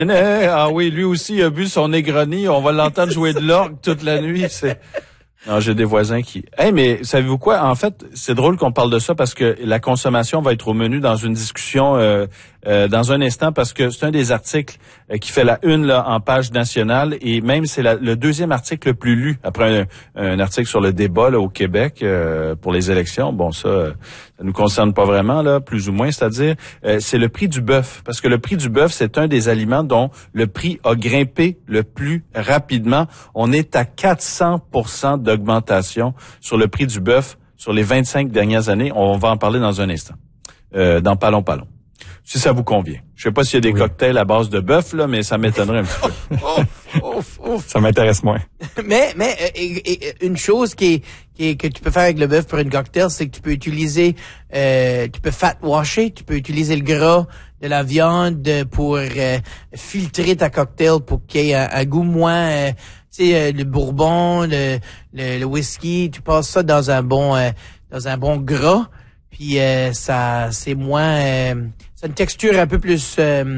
Ah oui, lui aussi il a bu son Negroni. On va l'entendre jouer de l'orgue toute la nuit. Non, j'ai des voisins qui... mais savez-vous quoi? En fait, c'est drôle qu'on parle de ça parce que la consommation va être au menu dans une discussion dans un instant parce que c'est un des articles qui fait la une là en page nationale et même c'est le deuxième article le plus lu après un article sur le débat là, au Québec pour les élections. Bon, ça nous concerne pas vraiment là, plus ou moins, c'est-à-dire c'est le prix du bœuf parce que le prix du bœuf c'est un des aliments dont le prix a grimpé le plus rapidement. On est à 400% d'augmentation sur le prix du bœuf sur les 25 dernières années. On va en parler dans un instant. Dans Parlons. Si ça vous convient. Je sais pas s'il y a des cocktails à base de bœuf, là, mais ça m'étonnerait un petit peu. Ça m'intéresse moins. Mais une chose que tu peux faire avec le bœuf pour une cocktail, c'est que tu peux utiliser, tu peux fat washer, tu peux utiliser le gras de la viande pour filtrer ta cocktail pour qu'il y ait un goût moins, le bourbon, le whisky, tu passes ça dans un bon gras. Puis c'est moins c'est une texture un peu plus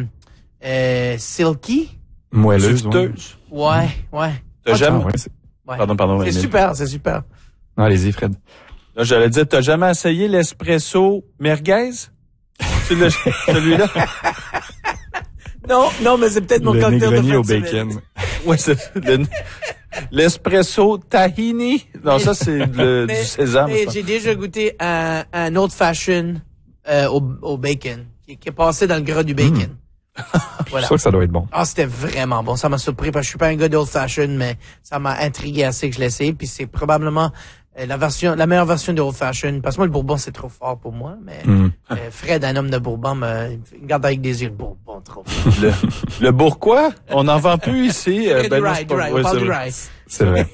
silky, moelleuse. Ouais. T'as jamais Pardon. C'est super. Non, allez-y Fred. Là, j'allais dire t'as jamais essayé l'espresso merguez? C'est celui-là. Non, mais c'est peut-être mon cocktail de Negroni au bacon. Oui, c'est l'espresso tahini. Non, ça c'est du sésame. J'ai déjà goûté un old fashion au bacon qui est passé dans le gras du bacon. Voilà. Je suis sûr que ça doit être bon. Ah, c'était vraiment bon. Ça m'a surpris parce que je suis pas un gars d'old fashion, mais ça m'a intrigué assez que je l'ai essayé. Puis c'est probablement la meilleure version de old fashion. Parce que moi, le bourbon, c'est trop fort pour moi. Mais Fred, un homme de bourbon, me regarde avec des yeux le bourbon trop fort. Le bourquois? On n'en vend plus ici. Du rye. On parle du rye. C'est vrai.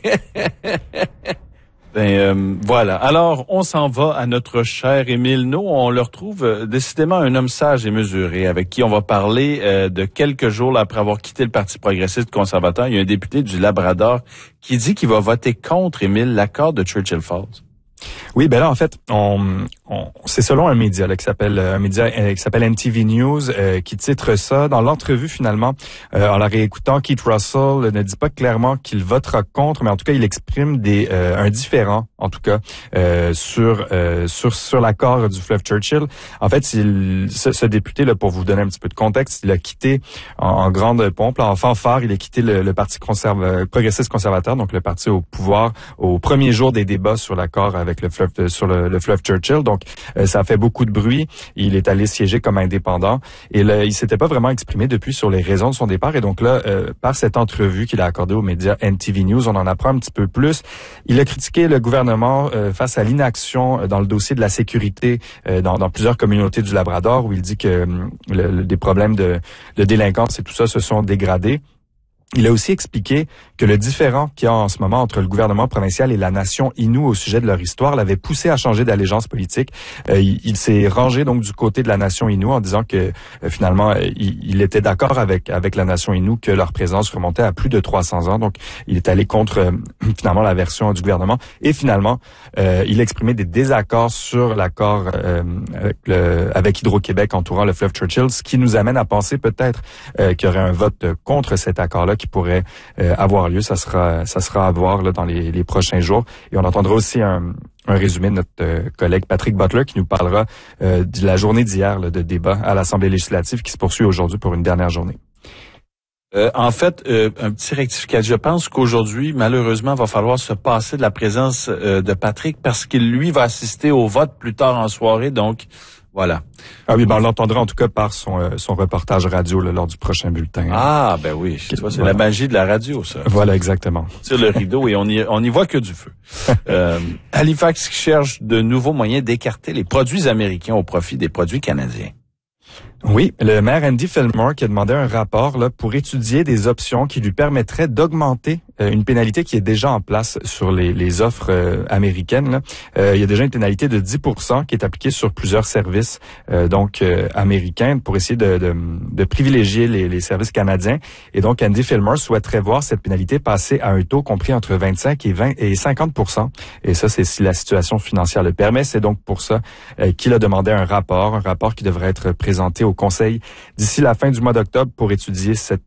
Voilà. Alors, on s'en va à notre cher Émile No. On le retrouve décidément un homme sage et mesuré avec qui on va parler de quelques jours là, après avoir quitté le Parti progressiste conservateur. Il y a un député du Labrador qui dit qu'il va voter contre, Émile, l'accord de Churchill Falls. Oui, ben là en fait, c'est selon un média là, qui s'appelle NTV News qui titre ça. Dans l'entrevue finalement, en la réécoutant, Keith Russell ne dit pas clairement qu'il votera contre, mais en tout cas il exprime un différend en tout cas sur l'accord du fleuve Churchill. En fait, ce député là, pour vous donner un petit peu de contexte, il a quitté en grande pompe, là, en fanfare, il a quitté le Parti progressiste conservateur, donc le parti au pouvoir, au premier jour des débats sur l'accord avec le fleuve le fleuve Churchill. Donc, ça a fait beaucoup de bruit. Il est allé siéger comme indépendant. Et là, il s'était pas vraiment exprimé depuis sur les raisons de son départ. Et donc là, par cette entrevue qu'il a accordée aux médias NTV News, on en apprend un petit peu plus. Il a critiqué le gouvernement face à l'inaction dans le dossier de la sécurité dans plusieurs communautés du Labrador, où il dit que des problèmes de délinquance et tout ça se sont dégradés. Il a aussi expliqué que le différend qu'il y a en ce moment entre le gouvernement provincial et la nation Innu au sujet de leur histoire l'avait poussé à changer d'allégeance politique. Il s'est rangé donc du côté de la nation Innu en disant que finalement il était d'accord avec la nation Innu, que leur présence remontait à plus de 300 ans. Donc il est allé contre finalement la version du gouvernement et finalement il a exprimé des désaccords sur l'accord avec Hydro-Québec entourant le fleuve Churchill, ce qui nous amène à penser peut-être qu'il y aurait un vote contre cet accord-là qui pourrait avoir lieu. Ça sera à voir là, dans les prochains jours. Et on entendra aussi un résumé de notre collègue Patrick Butler qui nous parlera de la journée d'hier là, de débat à l'Assemblée législative qui se poursuit aujourd'hui pour une dernière journée. En fait, un petit rectificatif. Je pense qu'aujourd'hui, malheureusement, va falloir se passer de la présence de Patrick parce qu'il, lui, va assister au vote plus tard en soirée. Donc, voilà. Ah oui, ben on l'entendra en tout cas par son reportage radio là, lors du prochain bulletin. Ah, ben oui. Tu vois, c'est la magie de la radio, ça. Voilà, exactement. On tire le rideau et on y voit que du feu. Halifax qui cherche de nouveaux moyens d'écarter les produits américains au profit des produits canadiens. Oui, le maire Andy Fillmore qui a demandé un rapport là pour étudier des options qui lui permettraient d'augmenter une pénalité qui est déjà en place sur les offres américaines. Là. Il y a déjà une pénalité de 10% qui est appliquée sur plusieurs services américains pour essayer de privilégier les services canadiens. Et donc Andy Fillmore souhaiterait voir cette pénalité passer à un taux compris entre 25 et 50%. Et ça, c'est si la situation financière le permet. C'est donc pour ça qu'il a demandé un rapport qui devrait être présenté au Conseil d'ici la fin du mois d'octobre pour étudier cette